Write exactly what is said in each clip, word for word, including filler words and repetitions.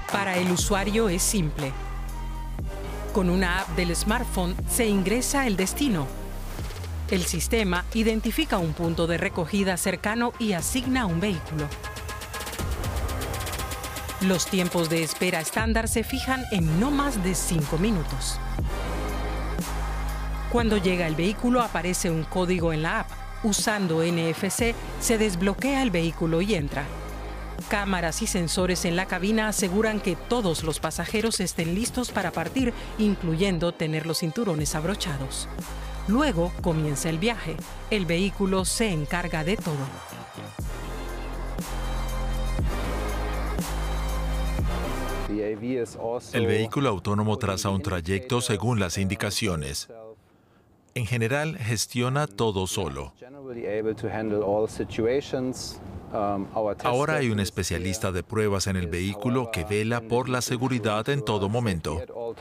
Para el usuario es simple. Con una app del smartphone se ingresa el destino. El sistema identifica un punto de recogida cercano y asigna un vehículo. Los tiempos de espera estándar se fijan en no más de cinco minutos. Cuando llega el vehículo aparece un código en la app. Usando N F C se desbloquea el vehículo y entra. Cámaras y sensores en la cabina aseguran que todos los pasajeros estén listos para partir, incluyendo tener los cinturones abrochados. Luego comienza el viaje. El vehículo se encarga de todo. El vehículo autónomo traza un trayecto según las indicaciones. En general, gestiona todo solo. Ahora hay un especialista de pruebas en el vehículo que vela por la seguridad en todo momento.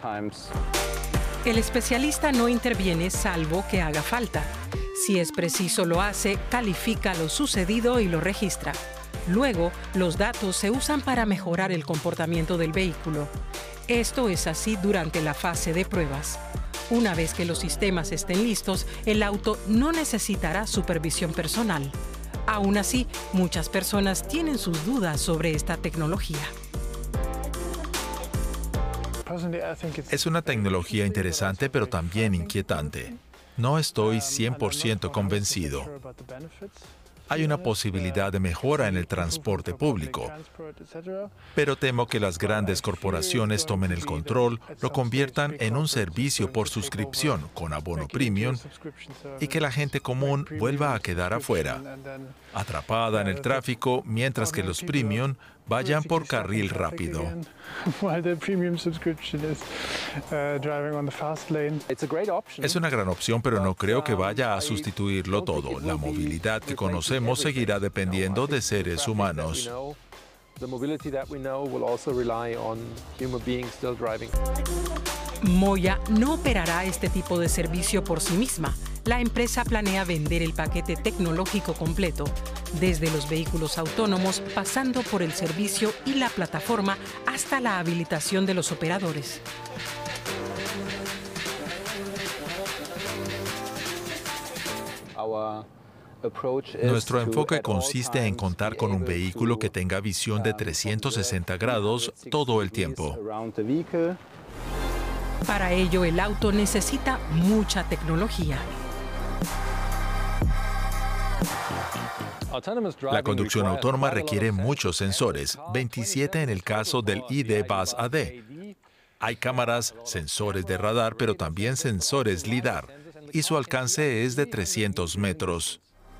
El especialista no interviene salvo que haga falta. Si es preciso lo hace, califica lo sucedido y lo registra. Luego, los datos se usan para mejorar el comportamiento del vehículo. Esto es así durante la fase de pruebas. Una vez que los sistemas estén listos, el auto no necesitará supervisión personal. Aún así, muchas personas tienen sus dudas sobre esta tecnología. Es una tecnología interesante, pero también inquietante. No estoy cien por ciento convencido. Hay una posibilidad de mejora en el transporte público, pero temo que las grandes corporaciones tomen el control, lo conviertan en un servicio por suscripción con abono premium y que la gente común vuelva a quedar afuera, atrapada en el tráfico, mientras que los premium vayan por carril rápido. Es una gran opción, pero no creo que vaya a sustituirlo todo. La movilidad que conocemos seguirá dependiendo de seres humanos. Moya no operará este tipo de servicio por sí misma. La empresa planea vender el paquete tecnológico completo, desde los vehículos autónomos, pasando por el servicio y la plataforma, hasta la habilitación de los operadores. Nuestro enfoque consiste en contar con un vehículo que tenga visión de trescientos sesenta grados todo el tiempo. Para ello, el auto necesita mucha tecnología. La conducción autónoma requiere muchos sensores, veintisiete en el caso del I D Bus A D. Hay cámaras, sensores de radar, pero también sensores LIDAR, y su alcance es de trescientos metros.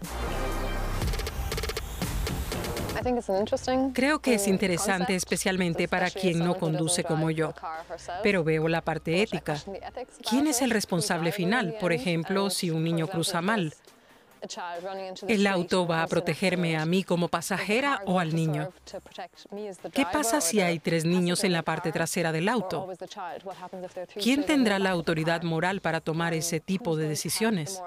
Creo que es interesante, especialmente para quien no conduce como yo. Pero veo la parte ética. ¿Quién es el responsable final? Por ejemplo, si un niño cruza mal. ¿El auto va a protegerme a mí como pasajera o al niño? ¿Qué pasa si hay tres niños en la parte trasera del auto? ¿Quién tendrá la autoridad moral para tomar ese tipo de decisiones?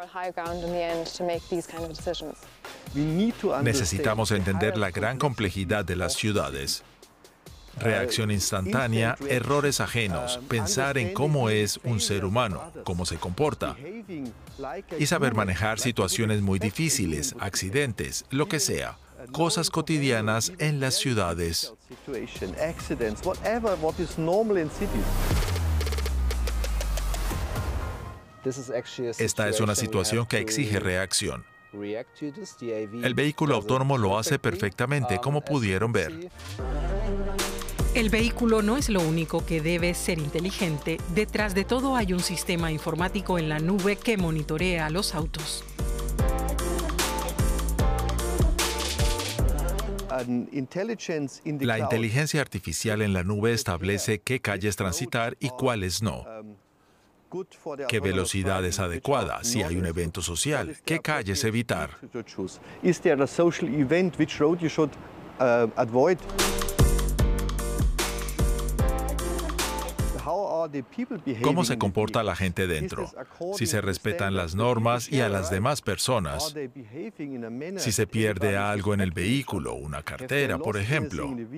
Necesitamos entender la gran complejidad de las ciudades. Reacción instantánea, errores ajenos, pensar en cómo es un ser humano, cómo se comporta, y saber manejar situaciones muy difíciles, accidentes, lo que sea, cosas cotidianas en las ciudades. Esta es una situación que exige reacción. El vehículo autónomo lo hace perfectamente, como pudieron ver. El vehículo no es lo único que debe ser inteligente. Detrás de todo hay un sistema informático en la nube que monitorea a los autos. La inteligencia artificial en la nube establece qué calles transitar y cuáles no. ¿Qué velocidad es adecuada? Si hay un evento social, ¿qué calles evitar? ¿Cómo se comporta la gente dentro? Si se respetan las normas y a las demás personas. Si se pierde algo en el vehículo, una cartera, por ejemplo.